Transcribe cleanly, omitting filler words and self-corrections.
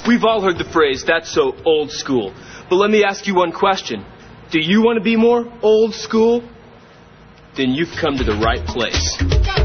We've all heard the phrase, "That's so old school." But let me ask you one question. Do you want to be more old school? Then you've come to the right place.